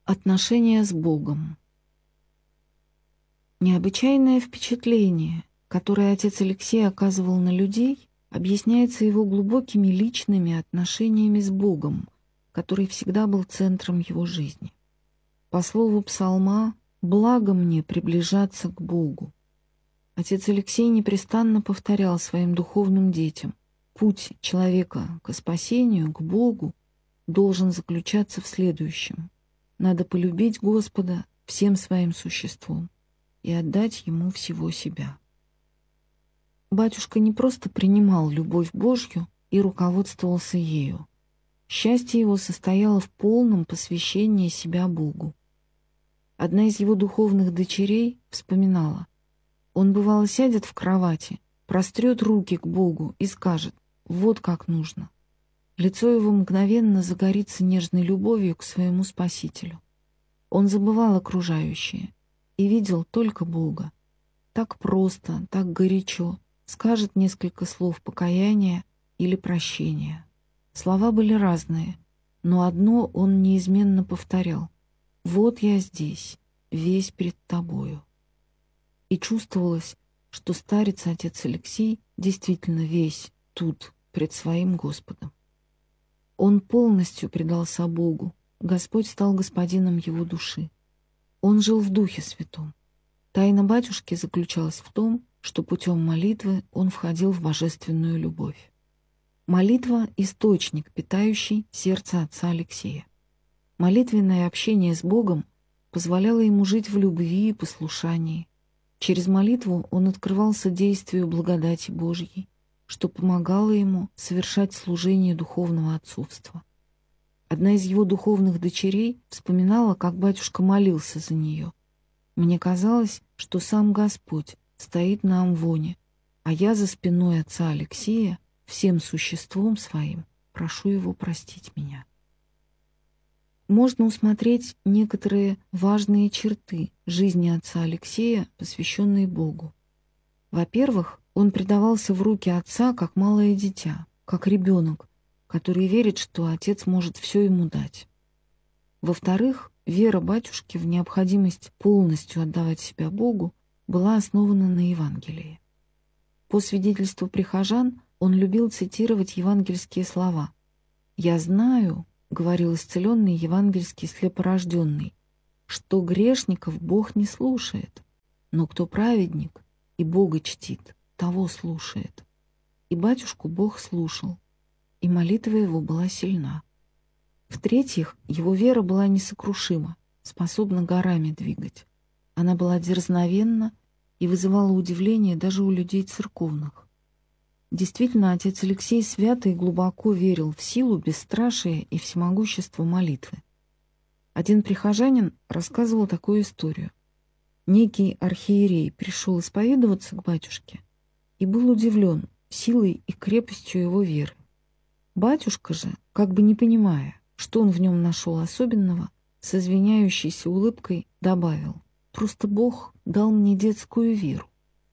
Отношения с Богом. Необычайное впечатление, которое отец Алексей оказывал на людей, объясняется его глубокими личными отношениями с Богом, который всегда был центром его жизни. По слову псалма «благо мне приближаться к Богу». Отец Алексей непрестанно повторял своим духовным детям: путь человека к спасению, к Богу, должен заключаться в следующем: надо полюбить Господа всем своим существом и отдать Ему всего себя. Батюшка не просто принимал любовь Божью и руководствовался ею. Счастье его состояло в полном посвящении себя Богу. Одна из его духовных дочерей вспоминала: он, бывало, сядет в кровати, прострет руки к Богу и скажет: «Вот как нужно». Лицо его мгновенно загорится нежной любовью к своему Спасителю. Он забывал окружающее и видел только Бога. Так просто, так горячо скажет несколько слов покаяния или прощения. Слова были разные, но одно он неизменно повторял: «Вот я здесь, весь пред тобою». И чувствовалось, что старец отец Алексей действительно весь тут, пред своим Господом. Он полностью предался Богу, Господь стал господином его души. Он жил в Духе Святом. Тайна батюшки заключалась в том, что путем молитвы он входил в божественную любовь. Молитва — источник, питающий сердце отца Алексея. Молитвенное общение с Богом позволяло ему жить в любви и послушании. Через молитву он открывался действию благодати Божьей, что помогало ему совершать служение духовного отцовства. Одна из его духовных дочерей вспоминала, как батюшка молился за нее. «Мне казалось, что сам Господь стоит на амвоне, а я за спиной отца Алексея всем существом своим прошу его простить меня». Можно усмотреть некоторые важные черты жизни отца Алексея, посвященные Богу. Во-первых, он предавался в руки отца как малое дитя, как ребенок, который верит, что отец может все ему дать. Во-вторых, вера батюшки в необходимость полностью отдавать себя Богу была основана на Евангелии. По свидетельству прихожан, он любил цитировать евангельские слова. «Я знаю, — говорил исцеленный евангельский слепорожденный, — что грешников Бог не слушает, но кто праведник и Бога чтит, того слушает». И батюшку Бог слушал, и молитва его была сильна. В-третьих, его вера была несокрушима, способна горами двигать. Она была дерзновенна и вызывала удивление даже у людей церковных. Действительно, отец Алексей свято и глубоко верил в силу, бесстрашие и всемогущество молитвы. Один прихожанин рассказывал такую историю. Некий архиерей пришел исповедоваться к батюшке и был удивлен силой и крепостью его веры. Батюшка же, как бы не понимая, что он в нем нашел особенного, с извиняющейся улыбкой добавил: «Просто Бог дал мне детскую веру».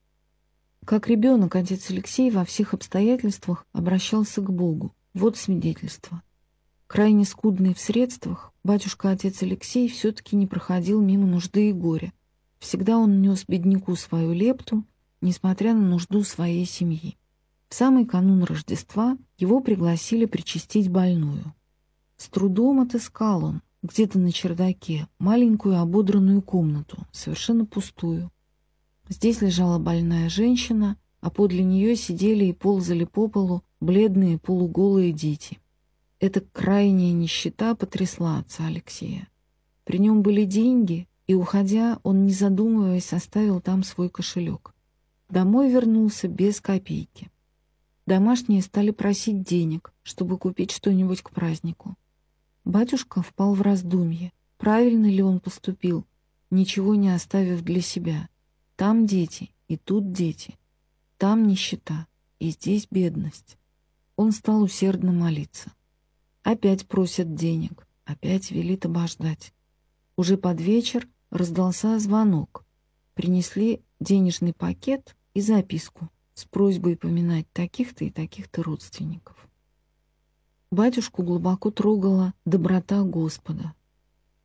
Как ребенок отец Алексей во всех обстоятельствах обращался к Богу. Вот свидетельство. Крайне скудный в средствах, батюшка-отец Алексей все-таки не проходил мимо нужды и горя. Всегда он нес бедняку свою лепту, несмотря на нужду своей семьи. В самый канун Рождества его пригласили причастить больную. С трудом отыскал он где-то на чердаке маленькую ободранную комнату, совершенно пустую. Здесь лежала больная женщина, а подле нее сидели и ползали по полу бледные полуголые дети. Эта крайняя нищета потрясла отца Алексея. При нем были деньги, и, уходя, он, не задумываясь, оставил там свой кошелек. Домой вернулся без копейки. Домашние стали просить денег, чтобы купить что-нибудь к празднику. Батюшка впал в раздумье, правильно ли он поступил, ничего не оставив для себя. Там дети, и тут дети. Там нищета, и здесь бедность. Он стал усердно молиться. Опять просят денег, опять велит обождать. Уже под вечер раздался звонок. Принесли денежный пакет и записку с просьбой поминать таких-то и таких-то родственников. Батюшку глубоко трогала доброта Господа.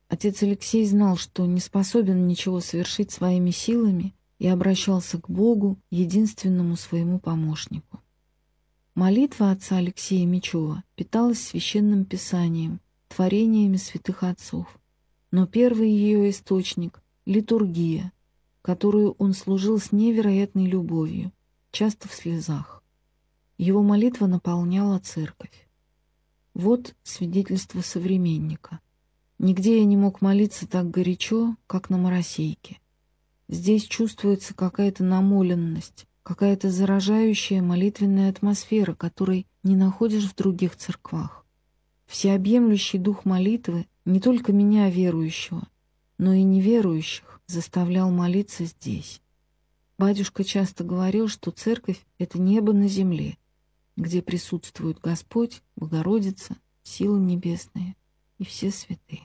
Отец Алексей знал, что не способен ничего совершить своими силами, и обращался к Богу, единственному своему помощнику. Молитва отца Алексея Мечева питалась священным писанием, творениями святых отцов. Но первый ее источник — литургия, которую он служил с невероятной любовью, часто в слезах. Его молитва наполняла церковь. Вот свидетельство современника. Нигде я не мог молиться так горячо, как на Моросейке. Здесь чувствуется какая-то намоленность, какая-то заражающая молитвенная атмосфера, которой не находишь в других церквах. Всеобъемлющий дух молитвы не только меня, верующего, но и неверующих, заставлял молиться здесь. Батюшка часто говорил, что церковь — это небо на земле, где присутствуют Господь, Богородица, силы небесные и все святые.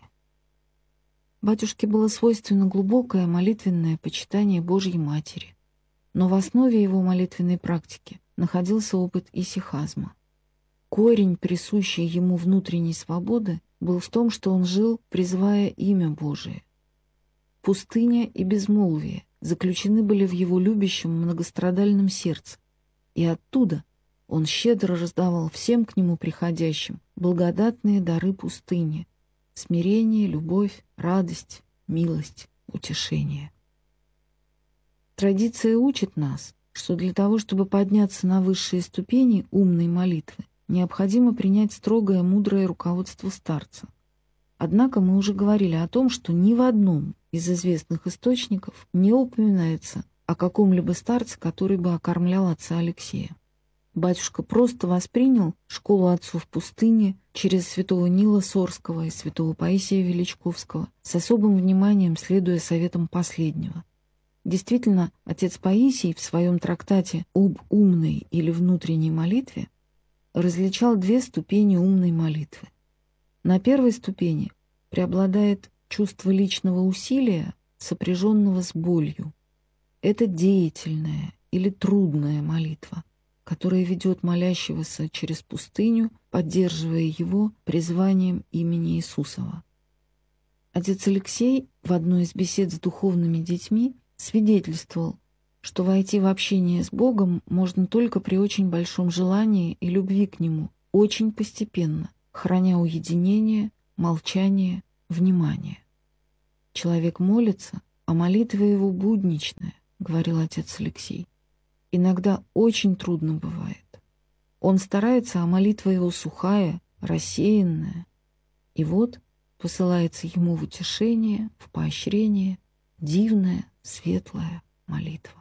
Батюшке было свойственно глубокое молитвенное почитание Божьей Матери, но в основе его молитвенной практики находился опыт исихазма. Корень, присущий ему внутренней свободы, был в том, что он жил, призывая имя Божие. Пустыня и безмолвие заключены были в его любящем многострадальном сердце, и оттуда он щедро раздавал всем к нему приходящим благодатные дары пустыни: смирение, любовь, радость, милость, утешение. Традиция учит нас, что для того, чтобы подняться на высшие ступени умной молитвы, необходимо принять строгое, мудрое руководство старца. Однако мы уже говорили о том, что ни в одном из известных источников не упоминается о каком-либо старце, который бы окормлял отца Алексея. Батюшка просто воспринял школу отцов пустыни через святого Нила Сорского и святого Паисия Величковского, с особым вниманием следуя советам последнего. Действительно, отец Паисий в своем трактате об умной или внутренней молитве различал две ступени умной молитвы. На первой ступени преобладает чувство личного усилия, сопряженного с болью. Это деятельная или трудная молитва, которая ведет молящегося через пустыню, поддерживая его призванием имени Иисусова. Отец Алексей в одной из бесед с духовными детьми свидетельствовал, что войти в общение с Богом можно только при очень большом желании и любви к Нему, очень постепенно, храня уединение, молчание, внимание. «Человек молится, а молитва его будничная», — говорил отец Алексей. «Иногда очень трудно бывает. Он старается, а молитва его сухая, рассеянная. И вот посылается ему в утешение, в поощрение дивная, светлая молитва».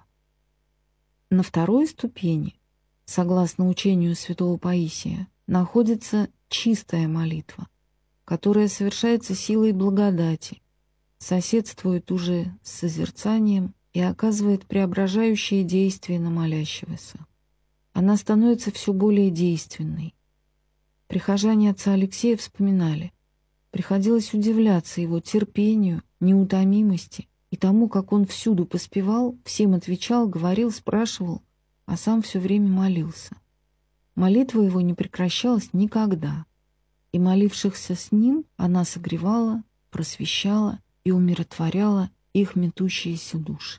На второй ступени, согласно учению святого Паисия, находится чистая молитва, которая совершается силой благодати, соседствует уже с созерцанием и оказывает преображающее действие на молящегося. Она становится все более действенной. Прихожане отца Алексея вспоминали: приходилось удивляться его терпению, неутомимости и тому, как он всюду поспевал, всем отвечал, говорил, спрашивал, а сам все время молился. Молитва его не прекращалась никогда, и молившихся с ним она согревала, просвещала и умиротворяла их метущиеся души.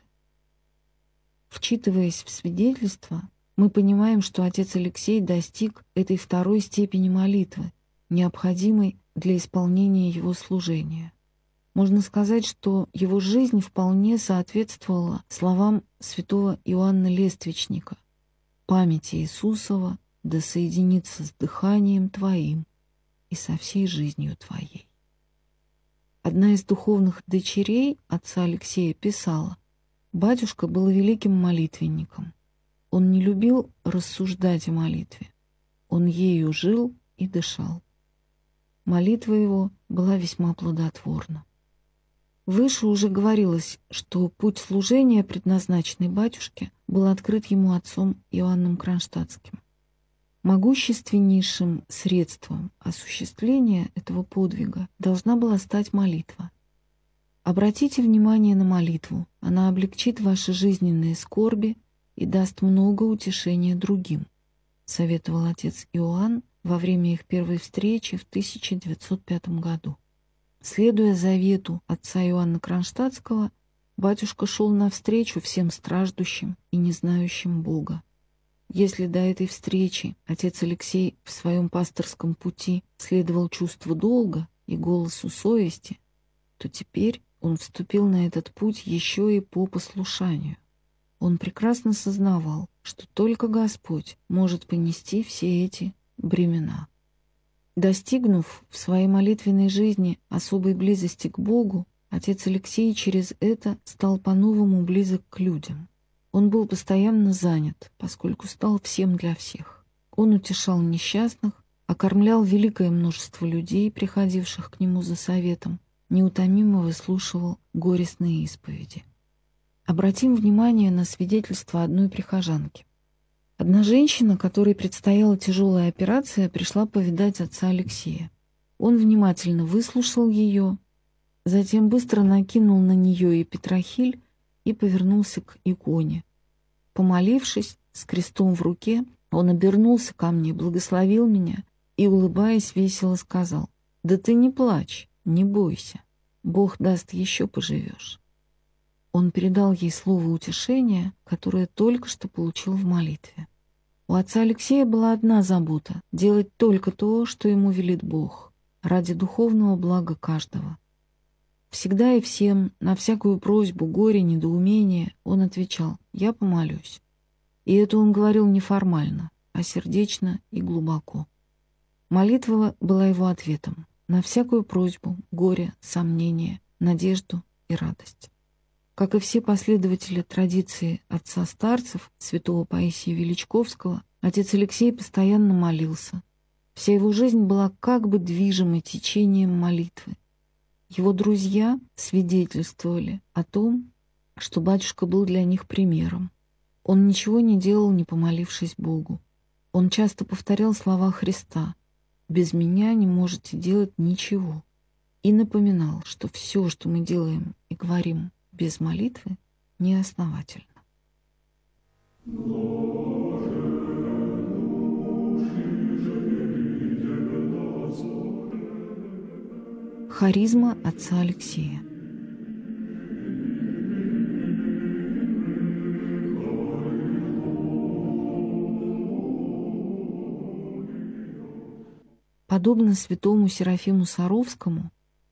Вчитываясь в свидетельства, мы понимаем, что отец Алексей достиг этой второй степени молитвы, необходимой для исполнения его служения. Можно сказать, что его жизнь вполне соответствовала словам святого Иоанна Лествичника: «Память Иисусова да соединится с дыханием Твоим и со всей жизнью Твоей». Одна из духовных дочерей отца Алексея писала: «Батюшка был великим молитвенником. Он не любил рассуждать о молитве. Он ею жил и дышал. Молитва его была весьма плодотворна». Выше уже говорилось, что путь служения, предназначенный батюшке, был открыт ему отцом Иоанном Кронштадтским. Могущественнейшим средством осуществления этого подвига должна была стать молитва. Обратите внимание на молитву, она облегчит ваши жизненные скорби и даст много утешения другим, советовал отец Иоанн во время их первой встречи в 1905 году. Следуя завету отца Иоанна Кронштадтского, батюшка шел навстречу всем страждущим и не знающим Бога. Если до этой встречи отец Алексей в своем пасторском пути следовал чувству долга и голосу совести, то теперь он вступил на этот путь еще и по послушанию. Он прекрасно сознавал, что только Господь может понести все эти бремена. Достигнув в своей молитвенной жизни особой близости к Богу, отец Алексей через это стал по-новому близок к людям. Он был постоянно занят, поскольку стал всем для всех. Он утешал несчастных, окормлял великое множество людей, приходивших к нему за советом, неутомимо выслушивал горестные исповеди. Обратим внимание на свидетельство одной прихожанки. Одна женщина, которой предстояла тяжелая операция, пришла повидать отца Алексея. Он внимательно выслушал ее, затем быстро накинул на нее и петрохиль и повернулся к иконе. Помолившись, с крестом в руке, он обернулся ко мне, благословил меня и, улыбаясь, весело сказал: «Да ты не плачь, не бойся, Бог даст, еще поживешь». Он передал ей слово утешения, которое только что получил в молитве. У отца Алексея была одна забота — делать только то, что ему велит Бог, ради духовного блага каждого. Всегда и всем, на всякую просьбу, горе, недоумение, он отвечал: «Я помолюсь». И это он говорил не формально, а сердечно и глубоко. Молитва была его ответом на всякую просьбу, горе, сомнение, надежду и радость. Как и все последователи традиции отца старцев, святого Паисия Величковского, отец Алексей постоянно молился. Вся его жизнь была как бы движима течением молитвы. Его друзья свидетельствовали о том, что батюшка был для них примером. Он ничего не делал, не помолившись Богу. Он часто повторял слова Христа: «Без меня не можете делать ничего». И напоминал, что все, что мы делаем и говорим без молитвы, неосновательно. Харизма отца Алексея. Подобно святому Серафиму Саровскому,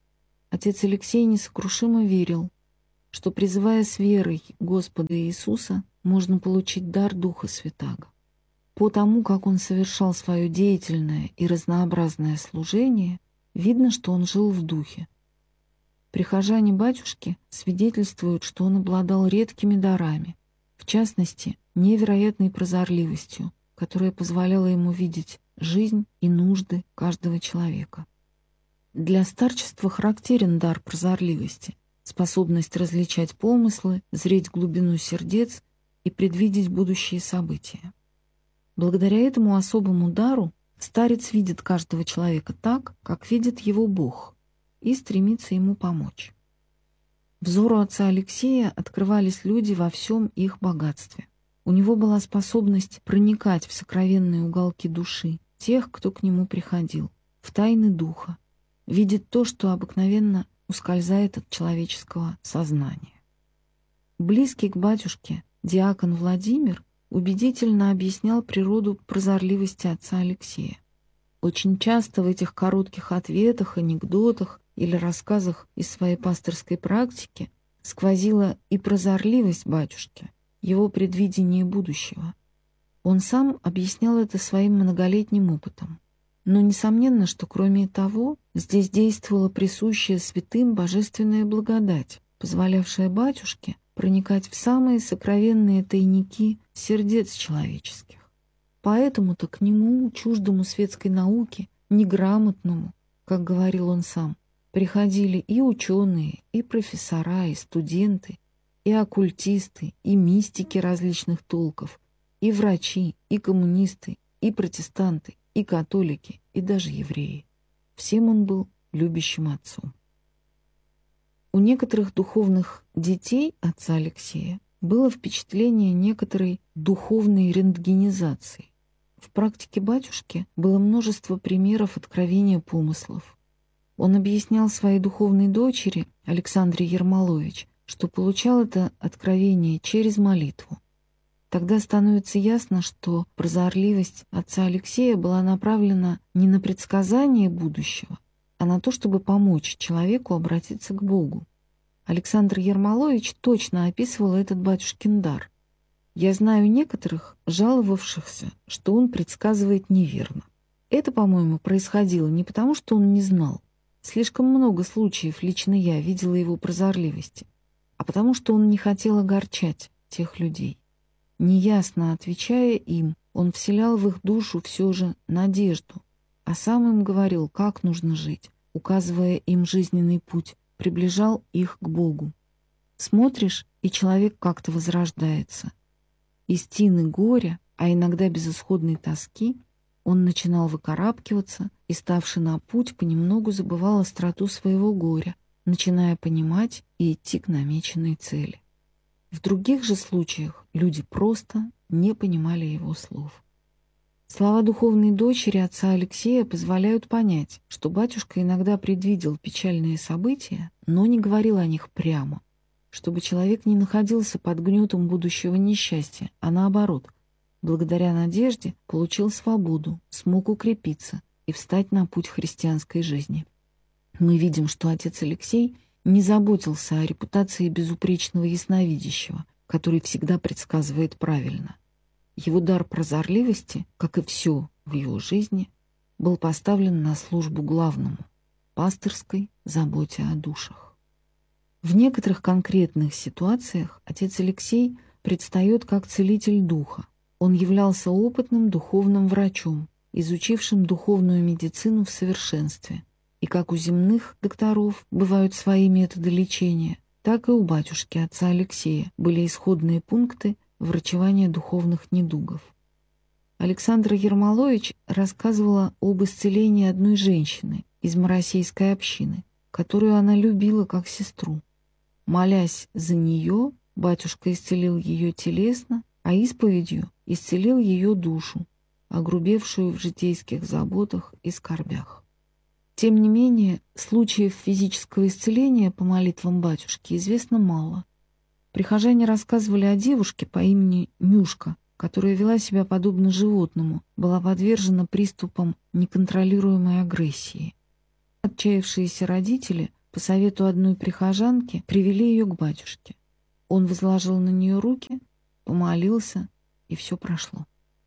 отец Алексей несокрушимо верил, что, призывая с верой Господа Иисуса, можно получить дар Духа Святаго. По тому, как он совершал свое деятельное и разнообразное служение, видно, что он жил в духе. Прихожане батюшки свидетельствуют, что он обладал редкими дарами, в частности, невероятной прозорливостью, которая позволяла ему видеть жизнь и нужды каждого человека. Для старчества характерен дар прозорливости, способность различать помыслы, зреть глубину сердец и предвидеть будущие события. Благодаря этому особому дару старец видит каждого человека так, как видит его Бог, и стремится ему помочь. Взору отца Алексея открывались люди во всем их богатстве. У него была способность проникать в сокровенные уголки души тех, кто к нему приходил, в тайны духа, видеть то, что обыкновенно ускользает от человеческого сознания. Близкий к батюшке диакон Владимир убедительно объяснял природу прозорливости отца Алексея. Очень часто в этих коротких ответах, анекдотах или рассказах из своей пасторской практики сквозила и прозорливость батюшки, его предвидение будущего. Он сам объяснял это своим многолетним опытом. Но несомненно, что кроме того, здесь действовала присущая святым божественная благодать, позволявшая батюшке проникать в самые сокровенные тайники сердец человеческих. Поэтому-то к нему, чуждому светской науки, неграмотному, как говорил он сам, приходили и ученые, и профессора, и студенты, и оккультисты, и мистики различных толков, и врачи, и коммунисты, и протестанты, и католики, и даже евреи. Всем он был любящим отцом. У некоторых духовных детей отца Алексея было впечатление некоторой духовной рентгенизации. В практике батюшки было множество примеров откровения помыслов. Он объяснял своей духовной дочери, Александре Ермолович, что получал это откровение через молитву. Тогда становится ясно, что прозорливость отца Алексея была направлена не на предсказание будущего, а на то, чтобы помочь человеку обратиться к Богу. Александр Ермолович точно описывал этот батюшкин дар. Я знаю некоторых, жаловавшихся, что он предсказывает неверно. Это, по-моему, происходило не потому, что он не знал. Слишком много случаев лично я видела его прозорливости, а потому что он не хотел огорчать тех людей. Неясно отвечая им, он вселял в их душу все же надежду, а сам им говорил, как нужно жить, указывая им жизненный путь, приближал их к Богу. Смотришь, и человек как-то возрождается. Из тины горя, а иногда безысходной тоски, он начинал выкарабкиваться и, ставши на путь, понемногу забывал остроту своего горя, начиная понимать и идти к намеченной цели. В других же случаях люди просто не понимали его слов. Слова духовной дочери отца Алексея позволяют понять, что батюшка иногда предвидел печальные события, но не говорил о них прямо, чтобы человек не находился под гнетом будущего несчастья, а наоборот, благодаря надежде получил свободу, смог укрепиться и встать на путь христианской жизни. Мы видим, что отец Алексей не заботился о репутации безупречного ясновидящего, который всегда предсказывает правильно. Его дар прозорливости, как и все в его жизни, был поставлен на службу главному — пастырской заботе о душах. В некоторых конкретных ситуациях отец Алексей предстает как целитель духа. Он являлся опытным духовным врачом, изучившим духовную медицину в совершенстве. И как у земных докторов бывают свои методы лечения, так и у батюшки отца Алексея были исходные пункты врачевания духовных недугов. Александра Ермолович рассказывала об исцелении одной женщины из Моросейской общины, которую она любила как сестру. Молясь за нее, батюшка исцелил ее телесно, а исповедью исцелил ее душу, огрубевшую в житейских заботах и скорбях. Тем не менее, случаев физического исцеления по молитвам батюшки известно мало. Прихожане рассказывали о девушке по имени Нюшка, которая вела себя подобно животному, была подвержена приступам неконтролируемой агрессии. Отчаявшиеся родители по совету одной прихожанки привели ее к батюшке. Он возложил на нее руки, помолился, и все прошло.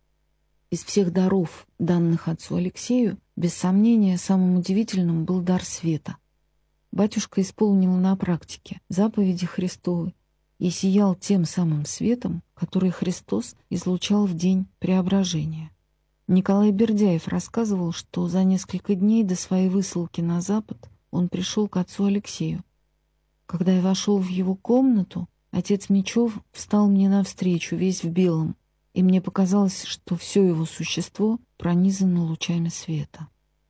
Из всех даров, данных отцу Алексею, без сомнения, самым удивительным был дар света. Батюшка исполнил на практике заповеди Христовы и сиял тем самым светом, который Христос излучал в день преображения. Николай Бердяев рассказывал, что за несколько дней до своей высылки на Запад он пришел к отцу Алексею. Когда я вошел в его комнату, отец Мечев встал мне навстречу, весь в белом, и мне показалось, что все его существо пронизано лучами света.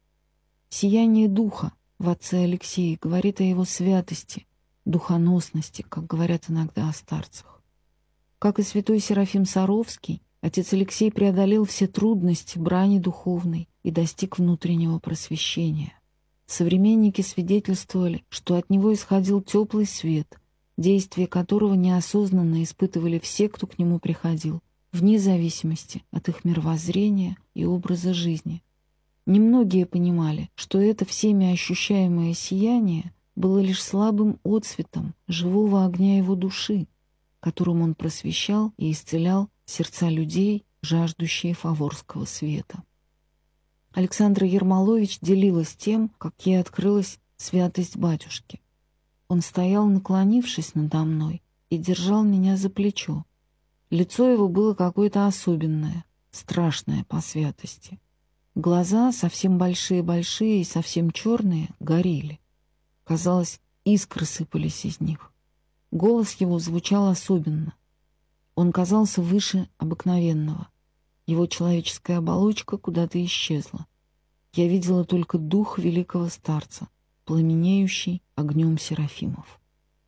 Сияние духа в отце Алексее говорит о его святости, духоносности, как говорят иногда о старцах. Как и святой Серафим Саровский, отец Алексей преодолел все трудности брани духовной и достиг внутреннего просвещения. Современники свидетельствовали, что от него исходил теплый свет, действие которого неосознанно испытывали все, кто к нему приходил, вне зависимости от их мировоззрения и образа жизни. Немногие понимали, что это всеми ощущаемое сияние было лишь слабым отсветом живого огня его души, которым он просвещал и исцелял сердца людей, жаждущие фаворского света. Александра Ермолович делилась тем, как ей открылась святость батюшки. Он стоял, наклонившись надо мной, и держал меня за плечо. Лицо его было какое-то особенное, страшное по святости. Глаза, совсем большие-большие и совсем черные, горели. Казалось, искры сыпались из них. Голос его звучал особенно. Он казался выше обыкновенного. Его человеческая оболочка куда-то исчезла. Я видела только дух великого старца, пламенеющий огнем серафимов.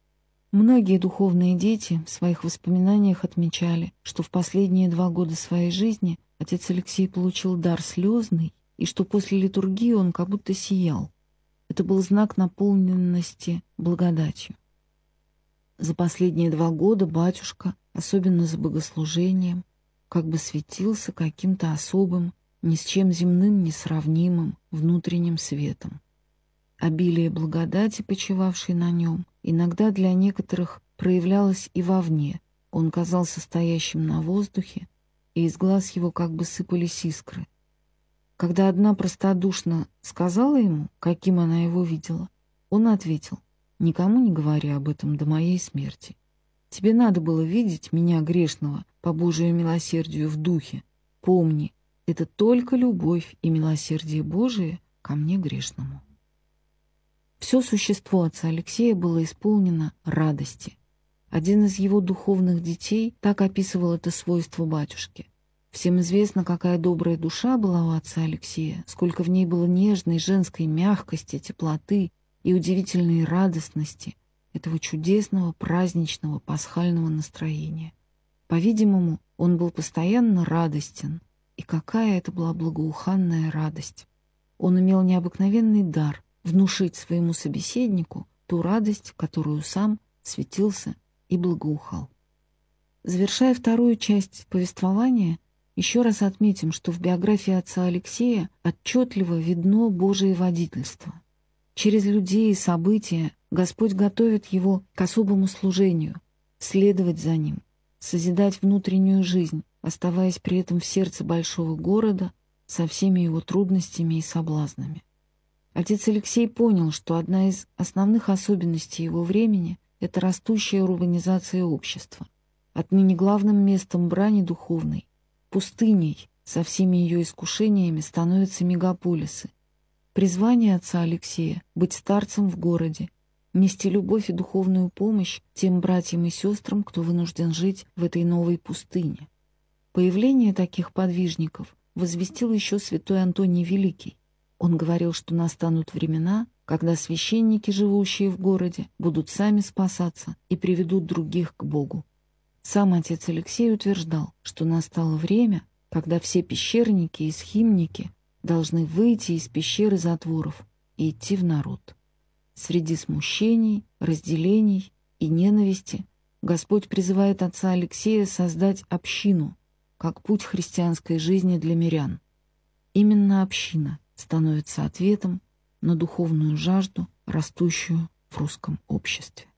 Многие духовные дети в своих воспоминаниях отмечали, что в последние 2 года своей жизни отец Алексей получил дар слезный, и что после литургии он как будто сиял. Это был знак наполненности благодатью. За последние 2 года батюшка, особенно за богослужением, как бы светился каким-то особым, ни с чем земным несравнимым внутренним светом. Обилие благодати, почивавшей на нем, иногда для некоторых проявлялось и вовне. Он казался стоящим на воздухе, и из глаз его как бы сыпались искры. Когда одна простодушно сказала ему, каким она его видела, он ответил: «Никому не говори об этом до моей смерти. Тебе надо было видеть меня, грешного, по Божию милосердию в духе. Помни, это только любовь и милосердие Божие ко мне, грешному». Все существо отца Алексея было исполнено радости. Один из его духовных детей так описывал это свойство батюшки. Всем известно, какая добрая душа была у отца Алексея, сколько в ней было нежной женской мягкости, теплоты и удивительной радостности, этого чудесного праздничного пасхального настроения. По-видимому, он был постоянно радостен, и какая это была благоуханная радость. Он имел необыкновенный дар внушить своему собеседнику ту радость, которую сам светился и благоухал. Завершая вторую часть повествования, еще раз отметим, что в биографии отца Алексея отчетливо видно Божие водительство. Через людей и события Господь готовит его к особому служению, следовать за ним, созидать внутреннюю жизнь, оставаясь при этом в сердце большого города со всеми его трудностями и соблазнами. Отец Алексей понял, что одна из основных особенностей его времени — это растущая урбанизация общества. Отныне главным местом брани духовной, пустыней со всеми ее искушениями, становятся мегаполисы. Призвание отца Алексея — быть старцем в городе, нести любовь и духовную помощь тем братьям и сестрам, кто вынужден жить в этой новой пустыне. Появление таких подвижников возвестил еще святой Антоний Великий. Он говорил, что настанут времена, когда священники, живущие в городе, будут сами спасаться и приведут других к Богу. Сам отец Алексей утверждал, что настало время, когда все пещерники и схимники должны выйти из пещеры затворов и идти в народ. Среди смущений, разделений и ненависти Господь призывает отца Алексея создать общину, как путь христианской жизни для мирян. Именно община становится ответом на духовную жажду, растущую в русском обществе.